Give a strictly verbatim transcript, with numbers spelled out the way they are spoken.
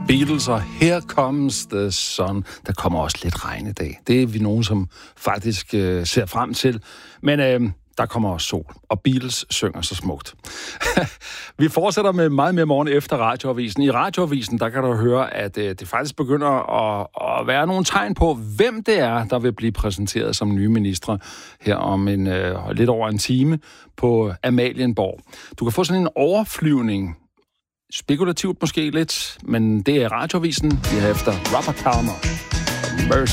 Beatles og Here Comes the Sun. Der kommer også lidt regn i dag. Det er vi nogen, som faktisk øh, ser frem til. Men øh, der kommer også sol, og Beatles synger så smukt. Vi fortsætter med meget mere morgen efter Radioavisen. I Radioavisen, der kan du høre, at øh, det faktisk begynder at, at være nogle tegn på, hvem det er, der vil blive præsenteret som nye ministre her om en, øh, lidt over en time på Amalienborg. Du kan få sådan en overflyvning. Spekulativt måske lidt, men det er Radioavisen. Vi har efter Robert Palmer. Mercy.